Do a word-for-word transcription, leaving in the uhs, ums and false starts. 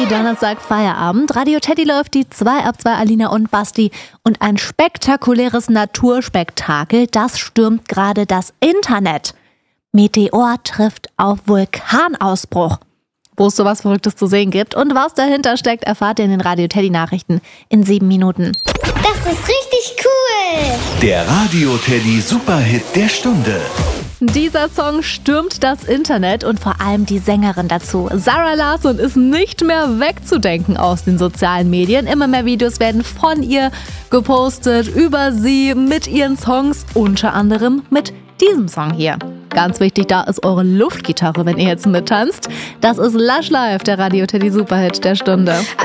Teddy, Donnerstag Feierabend. Radio Teddy läuft die zwei ab zwei Alina und Basti. Und ein spektakuläres Naturspektakel, das stürmt gerade das Internet. Meteor trifft auf Vulkanausbruch. Wo es sowas Verrücktes zu sehen gibt und was dahinter steckt, erfahrt ihr in den Radio Teddy Nachrichten in sieben Minuten. Das ist richtig cool! Der Radio Teddy Superhit der Stunde. Dieser Song stürmt das Internet und vor allem die Sängerin dazu. Zara Larsson ist nicht mehr wegzudenken aus den sozialen Medien. Immer mehr Videos werden von ihr gepostet, über sie, mit ihren Songs, unter anderem mit diesem Song hier. Ganz wichtig, da ist eure Luftgitarre, wenn ihr jetzt mittanzt. Das ist Lush Live, der Radio Teddy Superhit der Stunde.